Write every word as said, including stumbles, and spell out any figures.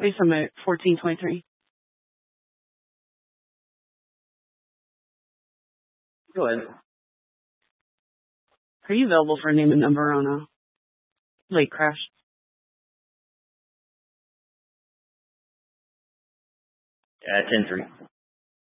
Wait, I'm at fourteen twenty-three. Go ahead. Are you available for a name and number on a late crash? Uh, ten three.